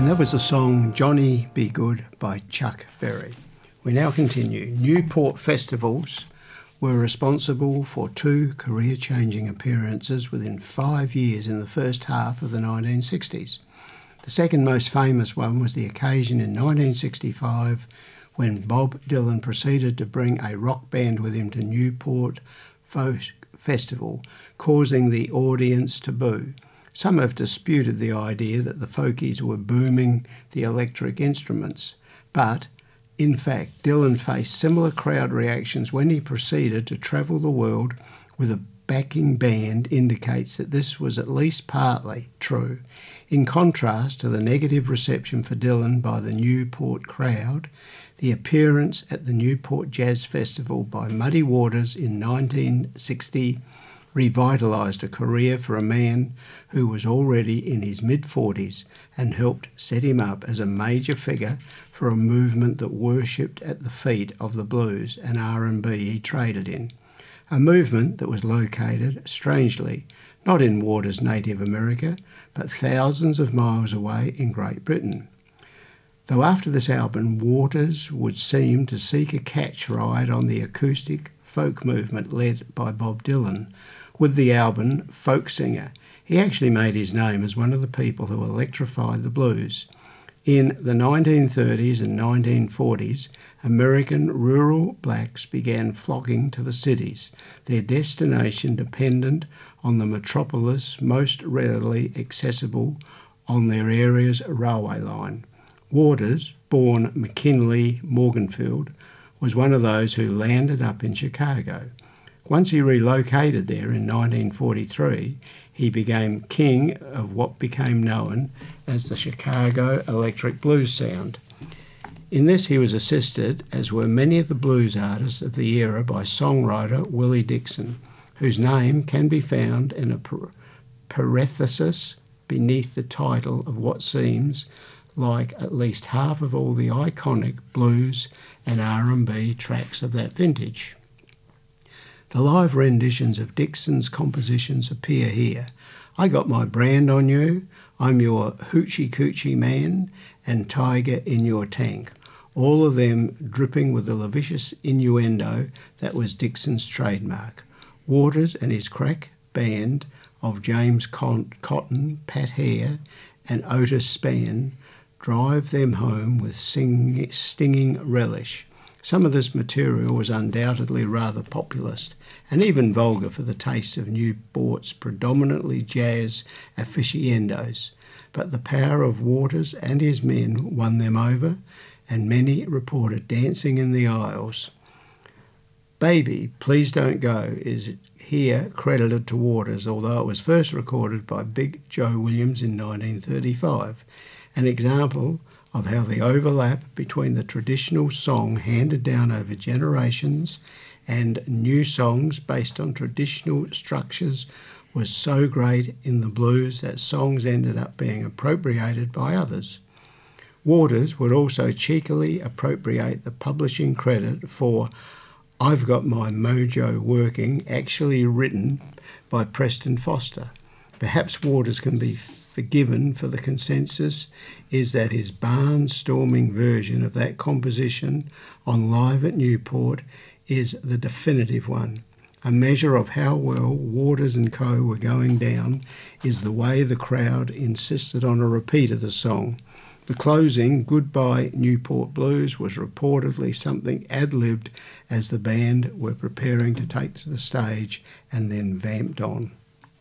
And that was the song Johnny Be Good by Chuck Berry. We now continue. Newport festivals were responsible for 2 career-changing appearances within 5 years in the first half of the 1960s. The second most famous one was the occasion in 1965 when Bob Dylan proceeded to bring a rock band with him to Newport Folk Festival, causing the audience to boo. Some have disputed the idea that the folkies were booming the electric instruments, but in fact Dylan faced similar crowd reactions when he proceeded to travel the world with a backing band indicates that this was at least partly true. In contrast to the negative reception for Dylan by the Newport crowd, the appearance at the Newport Jazz Festival by Muddy Waters in 1960 revitalised a career for a man who was already in his mid-40s and helped set him up as a major figure for a movement that worshipped at the feet of the blues and R&B he traded in. A movement that was located, strangely, not in Waters' native America, but thousands of miles away in Great Britain. Though after this album, Waters would seem to seek a catch ride on the acoustic folk movement led by Bob Dylan. With the album Folk Singer, he actually made his name as one of the people who electrified the blues. In the 1930s and 1940s, American rural blacks began flocking to the cities, their destination dependent on the metropolis most readily accessible on their area's railway line. Waters, born McKinley Morganfield, was one of those who landed up in Chicago. Once he relocated there in 1943, he became king of what became known as the Chicago Electric Blues sound. In this he was assisted, as were many of the blues artists of the era, by songwriter Willie Dixon, whose name can be found in a parenthesis beneath the title of what seems like at least half of all the iconic blues and R&B tracks of that vintage. The live renditions of Dixon's compositions appear here. I Got My Brand on You, I'm Your Hoochie Coochie Man, and Tiger in Your Tank, all of them dripping with the lascivious innuendo that was Dixon's trademark. Waters and his crack band of James Cotton, Pat Hare, and Otis Spann drive them home with stinging relish. Some of this material was undoubtedly rather populist and even vulgar for the taste of Newport's predominantly jazz aficionados, but the power of Waters and his men won them over, and many reported dancing in the aisles. Baby, Please Don't Go is here credited to Waters, although it was first recorded by Big Joe Williams in 1935, an example of how the overlap between the traditional song handed down over generations and new songs based on traditional structures was so great in the blues that songs ended up being appropriated by others. Waters would also cheekily appropriate the publishing credit for I've Got My Mojo Working, actually written by Preston Foster. Perhaps Waters can be forgiven, for the consensus is that his barnstorming version of that composition on Live at Newport is the definitive one. A measure of how well Waters and co were going down is the way the crowd insisted on a repeat of the song. The closing, Goodbye Newport Blues, was reportedly something ad-libbed as the band were preparing to take to the stage and then vamped on.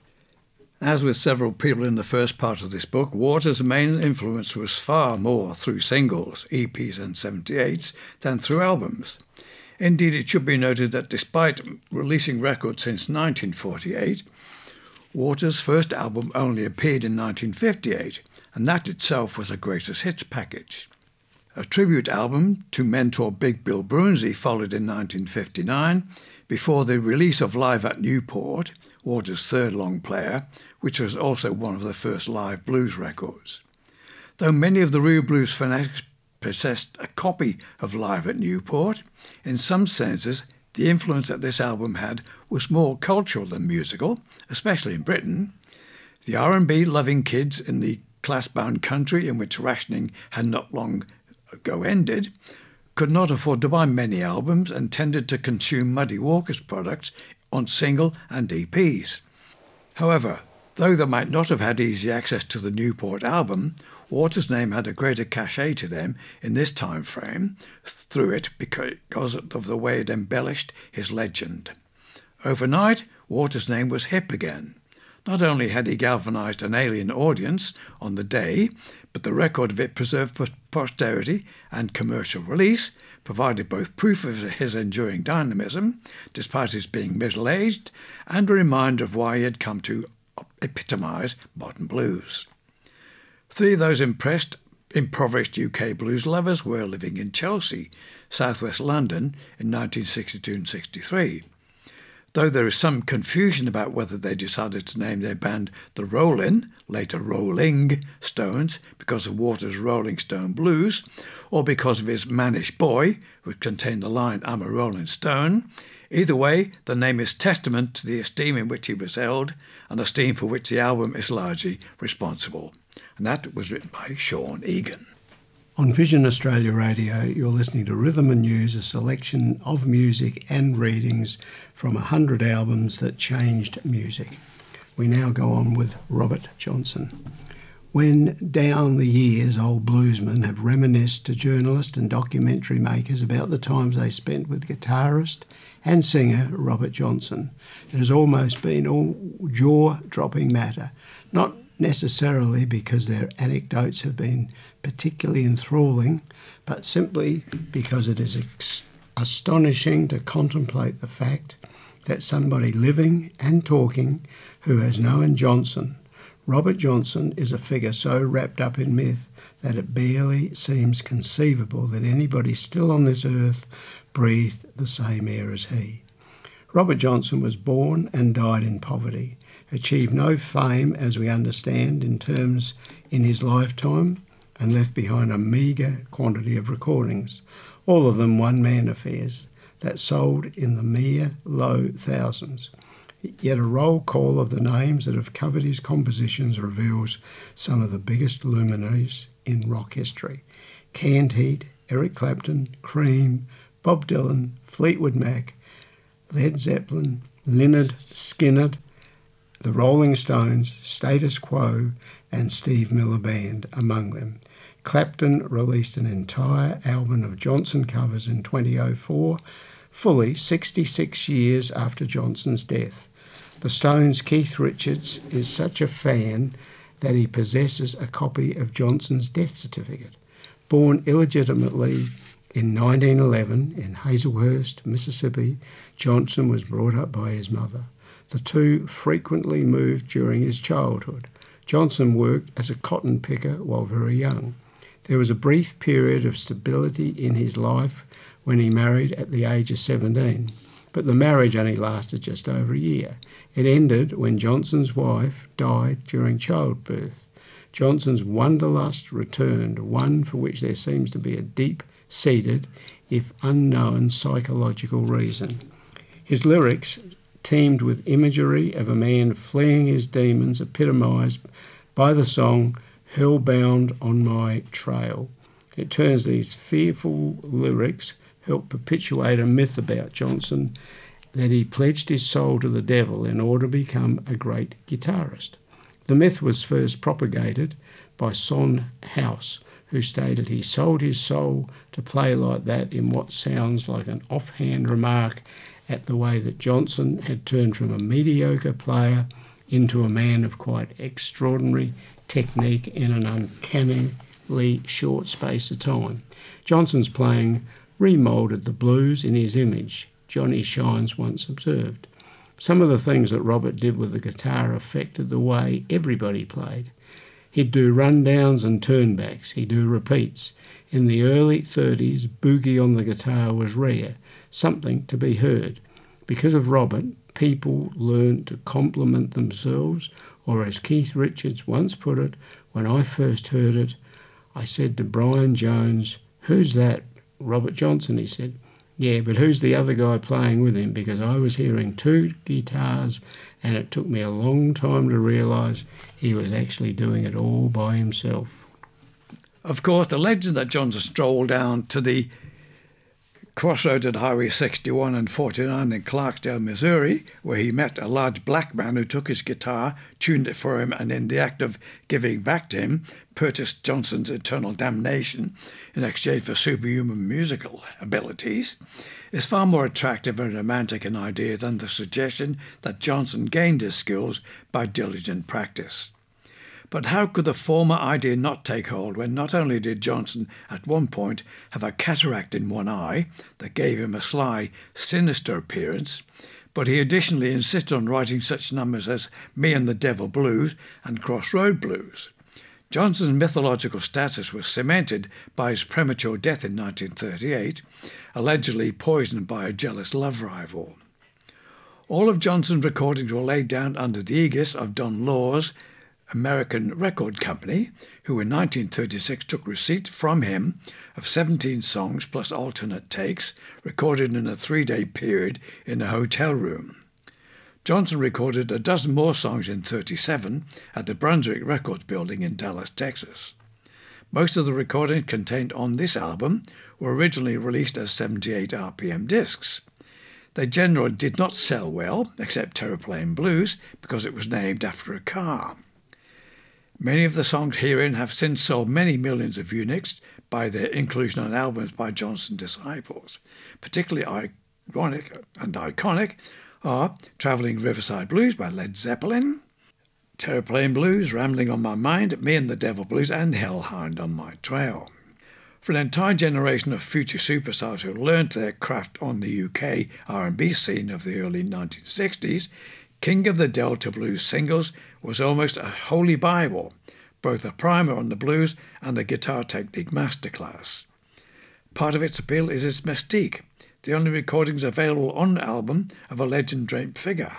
As with several people in the first part of this book, Waters' main influence was far more through singles, EPs and 78s than through albums. Indeed, it should be noted that despite releasing records since 1948, Waters' first album only appeared in 1958, and that itself was a greatest hits package. A tribute album to mentor Big Bill Broonzy followed in 1959, before the release of Live at Newport, Waters' third long player, which was also one of the first live blues records. Though many of the real blues fanatics possessed a copy of Live at Newport, in some senses the influence that this album had was more cultural than musical, especially in Britain. The R&B loving kids in the class-bound country in which rationing had not long ago ended, could not afford to buy many albums and tended to consume Muddy Walker's products on single and EPs. However, though they might not have had easy access to the Newport album, Waters' name had a greater cachet to them in this time frame through it because of the way it embellished his legend. Overnight, Waters' name was hip again. Not only had he galvanised an alien audience on the day, but the record of it preserved posterity and commercial release provided both proof of his enduring dynamism, despite his being middle-aged, and a reminder of why he had come to epitomise modern blues. Three of those impoverished UK blues lovers were living in Chelsea, southwest London, in 1962 and 63. Though there is some confusion about whether they decided to name their band the Rollin', later Rolling Stones, because of Waters' Rolling Stone Blues, or because of his Mannish Boy, which contained the line, "I'm a Rolling Stone," either way, the name is testament to the esteem in which he was held, an esteem for which the album is largely responsible. And that was written by Sean Egan. On Vision Australia Radio, you're listening to Rhythm and News, a selection of music and readings from 100 albums that changed music. We now go on with Robert Johnson. When down the years, old bluesmen have reminisced to journalists and documentary makers about the times they spent with guitarist and singer Robert Johnson, it has almost been all jaw-dropping matter, not necessarily because their anecdotes have been particularly enthralling, but simply because it is astonishing to contemplate the fact that somebody living and talking who has known Johnson, Robert Johnson, is a figure so wrapped up in myth that it barely seems conceivable that anybody still on this earth breathed the same air as he. Robert Johnson was born and died in poverty, achieved no fame as we understand in terms in his lifetime, and left behind a meagre quantity of recordings, all of them one-man affairs that sold in the mere low thousands. Yet a roll call of the names that have covered his compositions reveals some of the biggest luminaries in rock history. Canned Heat, Eric Clapton, Cream, Bob Dylan, Fleetwood Mac, Led Zeppelin, Lynyrd Skynyrd, the Rolling Stones, Status Quo and Steve Miller Band among them. Clapton released an entire album of Johnson covers in 2004, fully 66 years after Johnson's death. The Stones' Keith Richards is such a fan that he possesses a copy of Johnson's death certificate. Born illegitimately in 1911 in Hazelhurst, Mississippi, Johnson was brought up by his mother. The two frequently moved during his childhood. Johnson worked as a cotton picker while very young. There was a brief period of stability in his life when he married at the age of 17, but the marriage only lasted just over a year. It ended when Johnson's wife died during childbirth. Johnson's wanderlust returned, one for which there seems to be a deep-seated, if unknown, psychological reason. His lyrics teemed with imagery of a man fleeing his demons, epitomised by the song "Hellbound on My Trail." It turns these fearful lyrics help perpetuate a myth about Johnson that he pledged his soul to the devil in order to become a great guitarist. The myth was first propagated by Son House, who stated he sold his soul to play like that, in what sounds like an offhand remark at the way that Johnson had turned from a mediocre player into a man of quite extraordinary technique in an uncannily short space of time. Johnson's playing remoulded the blues in his image, Johnny Shines once observed. Some of the things that Robert did with the guitar affected the way everybody played. He'd do rundowns and turnbacks. He'd do repeats. In the early 30s, boogie on the guitar was rare, something to be heard. Because of Robert, people learned to compliment themselves, or as Keith Richards once put it, when I first heard it, I said to Brian Jones, "Who's that?" "Robert Johnson," he said. Yeah, but who's the other guy playing with him? Because I was hearing 2 guitars and it took me a long time to realise he was actually doing it all by himself. Of course, the legend that Johnson strolled down to the crossroads at Highway 61 and 49 in Clarksdale, Missouri, where he met a large black man who took his guitar, tuned it for him, and in the act of giving back to him, purchased Johnson's eternal damnation in exchange for superhuman musical abilities, is far more attractive and romantic an idea than the suggestion that Johnson gained his skills by diligent practice. But how could the former idea not take hold when not only did Johnson at one point have a cataract in one eye that gave him a sly, sinister appearance, but he additionally insisted on writing such numbers as Me and the Devil Blues and Crossroad Blues. Johnson's mythological status was cemented by his premature death in 1938, allegedly poisoned by a jealous love rival. All of Johnson's recordings were laid down under the aegis of Don Law's American Record Company, who in 1936 took receipt from him of 17 songs plus alternate takes recorded in a 3-day period in a hotel room. Johnson recorded a dozen more songs in 1937 at the Brunswick Records building in Dallas, Texas. Most of the recordings contained on this album were originally released as 78 RPM discs. They generally did not sell well, except Terraplane Blues, because it was named after a car. Many of the songs herein have since sold many millions of units by their inclusion on albums by Johnson disciples. Particularly iconic are Traveling Riverside Blues by Led Zeppelin, Terraplane Blues, Rambling on My Mind, Me and the Devil Blues, and Hellhound on My Trail. For an entire generation of future superstars who learned their craft on the UK R&B scene of the early 1960s, King of the Delta Blues singles was almost a holy Bible, both a primer on the blues and a guitar technique masterclass. Part of its appeal is its mystique, the only recordings available on the album of a legend-draped figure.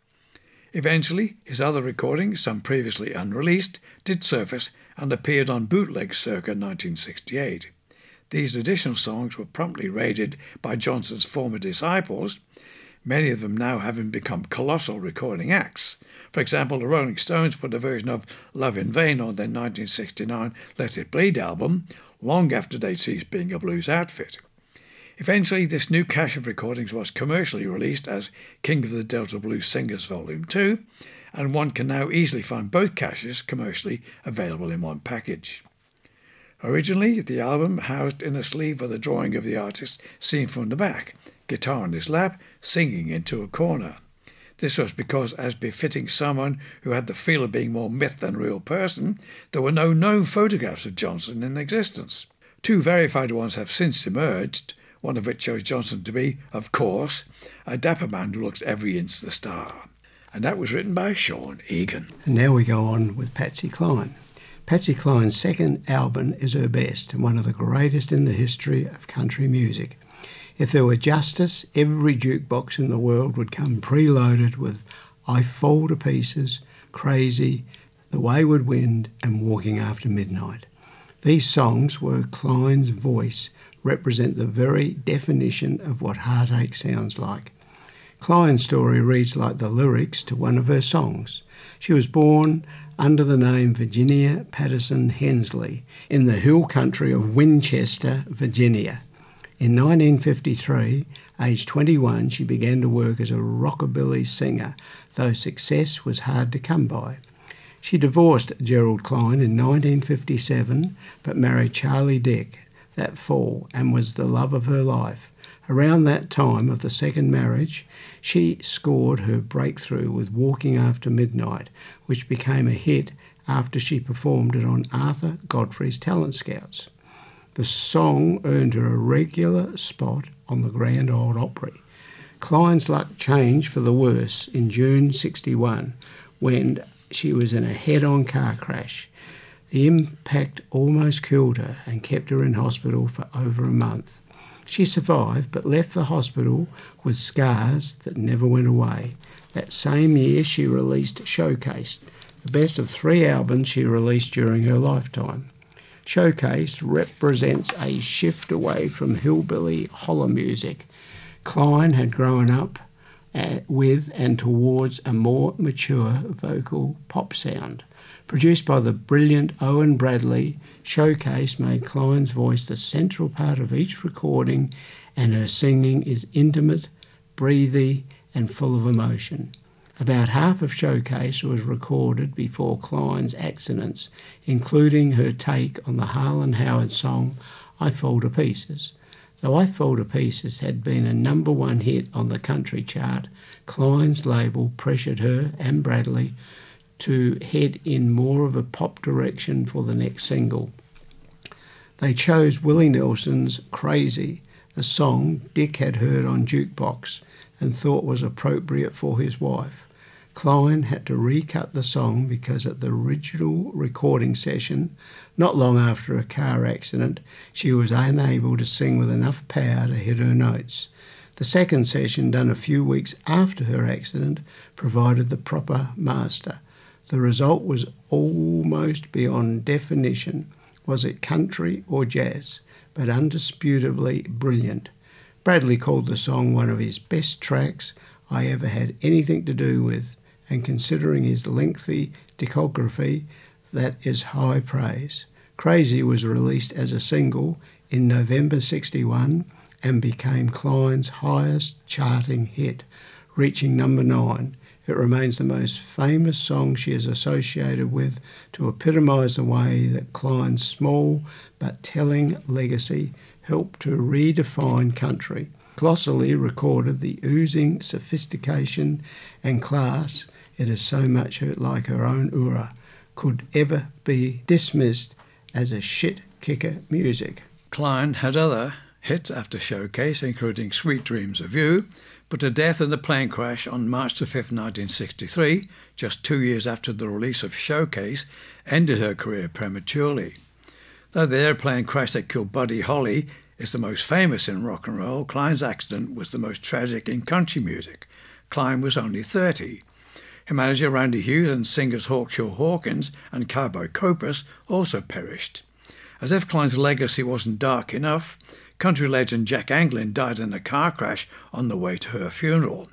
Eventually, his other recordings, some previously unreleased, did surface and appeared on bootlegs circa 1968. These additional songs were promptly raided by Johnson's former disciples, many of them now having become colossal recording acts. For example, the Rolling Stones put a version of Love in Vain on their 1969 Let It Bleed album, long after they'd ceased being a blues outfit. Eventually, this new cache of recordings was commercially released as King of the Delta Blues Singers Volume 2, and one can now easily find both caches commercially available in one package. Originally, the album housed in a sleeve with a drawing of the artist seen from the back, guitar on his lap, singing into a corner. This was because, as befitting someone who had the feel of being more myth than real person, there were no known photographs of Johnson in existence. 2 verified ones have since emerged, one of which shows Johnson to be, of course, a dapper man who looks every inch the star. And that was written by Sean Egan. And now we go on with Patsy Cline. Patsy Cline's second album is her best and one of the greatest in the history of country music. If there were justice, every jukebox in the world would come preloaded with I Fall to Pieces, Crazy, The Wayward Wind and Walking After Midnight. These songs, where Cline's voice represent the very definition of what heartache sounds like. Cline's story reads like the lyrics to one of her songs. She was born under the name Virginia Patterson Hensley in the hill country of Winchester, Virginia. In 1953, aged 21, she began to work as a rockabilly singer, though success was hard to come by. She divorced Gerald Cline in 1957, but married Charlie Dick that fall and was the love of her life. Around that time of the second marriage, she scored her breakthrough with Walking After Midnight, which became a hit after she performed it on Arthur Godfrey's Talent Scouts. The song earned her a regular spot on the Grand Ole Opry. Cline's luck changed for the worse in June 1961 when she was in a head-on car crash. The impact almost killed her and kept her in hospital for over a month. She survived but left the hospital with scars that never went away. That same year she released Showcase, the best of 3 albums she released during her lifetime. Showcase represents a shift away from hillbilly holler music Klein had grown up with and towards a more mature vocal pop sound. Produced by the brilliant Owen Bradley, Showcase made Klein's voice the central part of each recording, and her singing is intimate, breathy and full of emotion. About half of Showcase was recorded before Klein's accidents, including her take on the Harlan Howard song I Fall to Pieces. Though I Fall to Pieces had been a #1 hit on the country chart, Klein's label pressured her and Bradley to head in more of a pop direction for the next single. They chose Willie Nelson's Crazy, a song Dick had heard on jukebox and thought was appropriate for his wife. Klein had to recut the song because at the original recording session, not long after a car accident, she was unable to sing with enough power to hit her notes. The second session, done a few weeks after her accident, provided the proper master. The result was almost beyond definition. Was it country or jazz? But undisputably brilliant. Bradley called the song one of his best tracks I ever had anything to do with, and considering his lengthy discography, that is high praise. Crazy was released as a single in November '61 and became Klein's highest charting hit, reaching #9. It remains the most famous song she is associated with, to epitomise the way that Klein's small but telling legacy helped to redefine country. Glossally recorded the oozing sophistication and class, it is so much like her own era, could ever be dismissed as a shit-kicker music. Klein had other hits after Showcase, including Sweet Dreams of You, but her death in a plane crash on March 5, 1963, just 2 years after the release of Showcase, ended her career prematurely. Though the airplane crash that killed Buddy Holly is the most famous in rock and roll, Klein's accident was the most tragic in country music. Klein was only 30. Her manager Randy Hughes and singers Hawkshaw Hawkins and Cowboy Copas also perished. As if Klein's legacy wasn't dark enough, country legend Jack Anglin died in a car crash on the way to her funeral.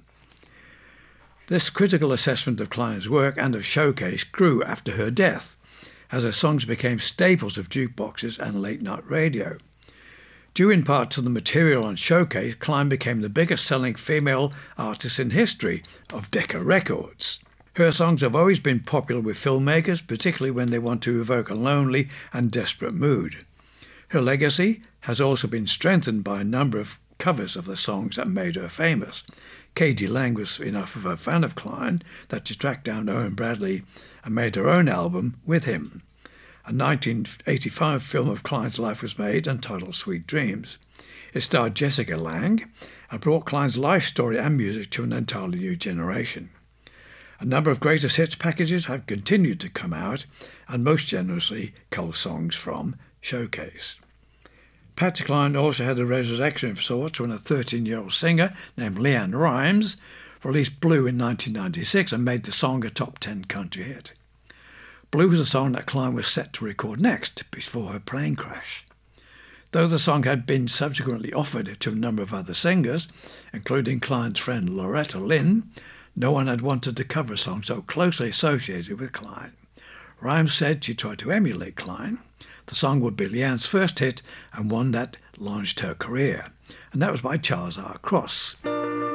This critical assessment of Klein's work and of Showcase grew after her death, as her songs became staples of jukeboxes and late-night radio. Due in part to the material on Showcase, Klein became the biggest-selling female artist in history of Decca Records. Her songs have always been popular with filmmakers, particularly when they want to evoke a lonely and desperate mood. Her legacy has also been strengthened by a number of covers of the songs that made her famous. K.D. Lang was enough of a fan of Klein that she tracked down Owen Bradley and made her own album with him. A 1985 film of Klein's life was made entitled Sweet Dreams. It starred Jessica Lange and brought Klein's life story and music to an entirely new generation. A number of greatest hits packages have continued to come out, and most generously cull songs from Showcase. Patsy Cline also had a resurrection of sorts when a 13-year-old singer named Leanne Rimes released Blue in 1996 and made the song a top 10 country hit. Blue was a song that Klein was set to record next before her plane crash. Though the song had been subsequently offered to a number of other singers, including Klein's friend Loretta Lynn, no one had wanted to cover a song so closely associated with Klein. Rimes said she tried to emulate Klein. The song would be Leanne's first hit and one that launched her career, and that was by Charles R. Cross.